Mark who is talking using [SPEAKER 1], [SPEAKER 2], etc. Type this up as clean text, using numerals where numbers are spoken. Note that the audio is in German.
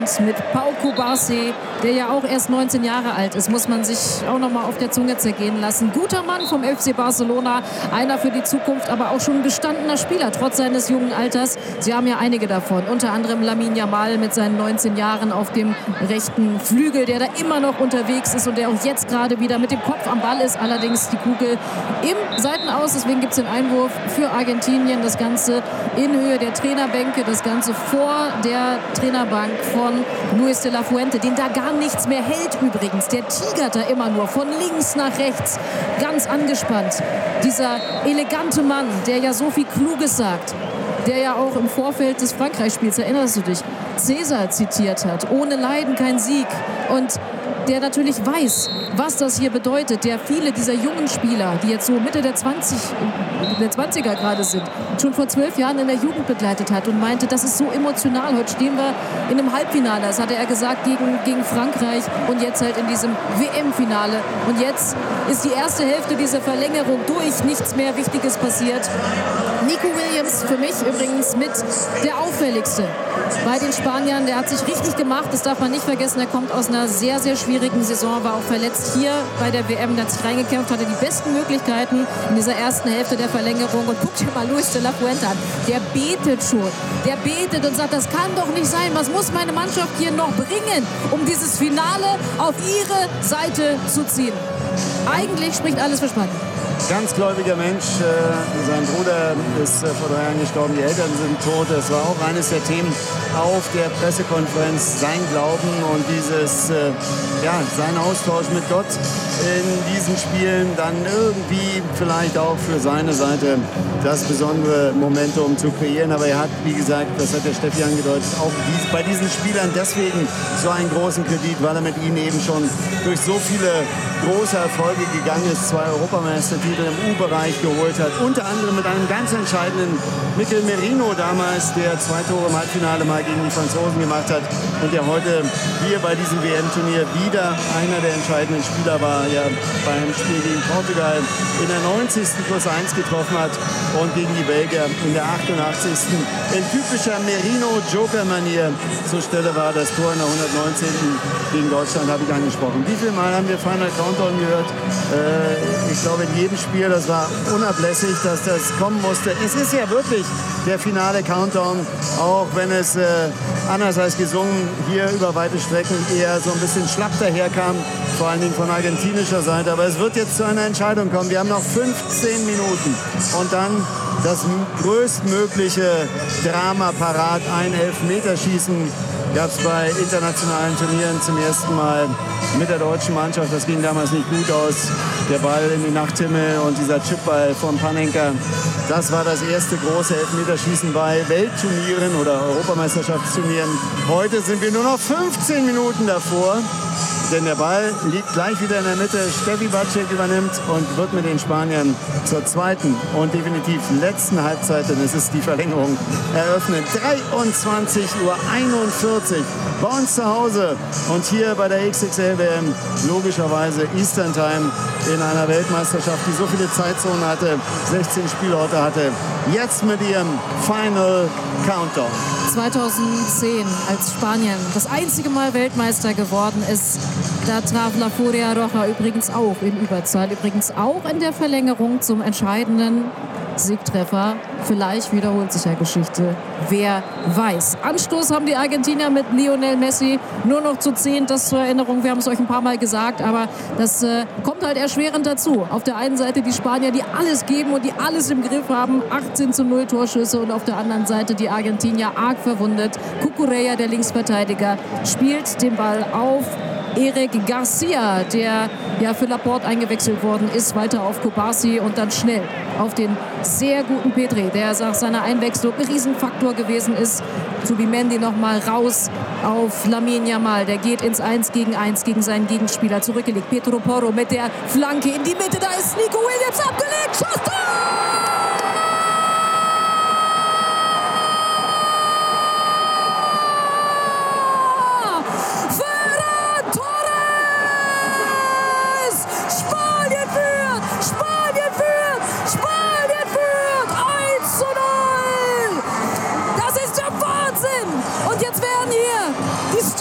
[SPEAKER 1] Mit Pau Cubarsí, der ja auch erst 19 Jahre alt ist, muss man sich auch noch mal auf der Zunge zergehen lassen. Guter Mann vom FC Barcelona, einer für die Zukunft, aber auch schon ein gestandener Spieler, trotz seines jungen Alters. Sie haben ja einige davon, unter anderem Lamine Yamal mit seinen 19 Jahren auf dem rechten Flügel, der da immer noch unterwegs ist und der auch jetzt gerade wieder mit dem Kopf am Ball ist. Allerdings die Kugel im Seitenaus, deswegen gibt es den Einwurf für Argentinien. Das Ganze in Höhe der Trainerbänke, das Ganze vor der Trainerbank von Luis de la Fuente, den da gar nichts mehr hält übrigens. Der tigert da immer nur von links nach rechts, ganz angespannt. Dieser elegante Mann, der ja so viel Kluges sagt, der ja auch im Vorfeld des Frankreich-Spiels, erinnerst du dich, Cäsar zitiert hat, ohne Leiden kein Sieg. Und der natürlich weiß, was das hier bedeutet, der viele dieser jungen Spieler, die jetzt so Mitte der 20er gerade sind, schon vor 12 Jahren in der Jugend begleitet hat und meinte, das ist so emotional. Heute stehen wir in einem Halbfinale, das hatte er gesagt, gegen Frankreich und jetzt halt in diesem WM-Finale. Und jetzt ist die erste Hälfte dieser Verlängerung durch, nichts mehr Wichtiges passiert. Nico Williams für mich übrigens mit der auffälligste bei den Spaniern. Der hat sich richtig gemacht, das darf man nicht vergessen. Er kommt aus einer sehr, sehr schwierigen Saison, war auch verletzt hier bei der WM, der hat sich reingekämpft, hatte die besten Möglichkeiten in dieser ersten Hälfte der Verlängerung. Und guck dir mal Luis de la Fuente an, der betet schon. Der betet und sagt, das kann doch nicht sein. Was muss meine Mannschaft hier noch bringen, um dieses Finale auf ihre Seite zu ziehen? Eigentlich spricht alles für Spanien.
[SPEAKER 2] Ganz gläubiger Mensch. Sein Bruder ist vor 3 Jahren gestorben, die Eltern sind tot. Das war auch eines der Themen auf der Pressekonferenz. Sein Glauben und sein Austausch mit Gott in diesen Spielen. Dann irgendwie vielleicht auch für seine Seite das besondere Momentum zu kreieren. Aber er hat, wie gesagt, das hat der Steffi angedeutet, auch bei diesen Spielern deswegen so einen großen Kredit, weil er mit ihnen eben schon durch so viele große Erfolge gegangen ist, 2 Europameistertitel im U-Bereich geholt hat, unter anderem mit einem ganz entscheidenden Mikel Merino damals, der 2 Tore im Halbfinale mal gegen die Franzosen gemacht hat und der heute hier bei diesem WM-Turnier wieder einer der entscheidenden Spieler war, ja beim Spiel gegen Portugal in der 90. +1 getroffen hat und gegen die Belgier in der 88. in typischer Merino-Joker-Manier zur Stelle war. Das Tor in der 119. gegen Deutschland habe ich angesprochen. Wie viel Mal haben wir Final Countdown gehört? Ich glaube in jedem Spiel, das war unablässig, dass das kommen musste. Es ist ja wirklich der finale Countdown, auch wenn es anders als gesungen hier über weite Strecken eher so ein bisschen schlapp daherkam, vor allen Dingen von argentinischer Seite. Aber es wird jetzt zu einer Entscheidung kommen. Wir haben noch 15 Minuten und dann das größtmögliche Drama parat, ein Elfmeterschießen. Gab es bei internationalen Turnieren zum ersten Mal mit der deutschen Mannschaft. Das ging damals nicht gut aus. Der Ball in den Nachthimmel und dieser Chipball von Panenka. Das war das erste große Elfmeterschießen bei Weltturnieren oder Europameisterschaftsturnieren. Heute sind wir nur noch 15 Minuten davor. Denn der Ball liegt gleich wieder in der Mitte. Steffi Batschek übernimmt und wird mit den Spaniern zur zweiten und definitiv letzten Halbzeit, denn es ist die Verlängerung, eröffnen. 23:41 Uhr bei uns zu Hause und hier bei der XXL-WM logischerweise Eastern Time in einer Weltmeisterschaft, die so viele Zeitzonen hatte, 16 Spielorte hatte. Jetzt mit ihrem Final Countdown.
[SPEAKER 1] 2010, als Spanien das einzige Mal Weltmeister geworden ist, da traf La Furia Roja übrigens auch in Überzahl, übrigens auch in der Verlängerung zum entscheidenden Siegtreffer. Vielleicht wiederholt sich ja Geschichte. Wer weiß. Anstoß haben die Argentinier mit Lionel Messi. Nur noch zu 10, das zur Erinnerung. Wir haben es euch ein paar Mal gesagt, aber das kommt halt erschwerend dazu. Auf der einen Seite die Spanier, die alles geben und die alles im Griff haben. 18:0 Torschüsse und auf der anderen Seite die Argentinier arg verwundet. Cucurella, der Linksverteidiger, spielt den Ball auf Eric Garcia, der ja für Laporte eingewechselt worden ist, weiter auf Cubarsí und dann schnell auf den sehr guten Pedri, der nach seiner Einwechslung ein Riesenfaktor gewesen ist. Zubimendi nochmal raus auf Lamine Yamal, der geht ins 1-gegen-1 gegen seinen Gegenspieler, zurückgelegt. Pedro Porro mit der Flanke in die Mitte, da ist Nico Williams abgelegt, Schuss, Tor!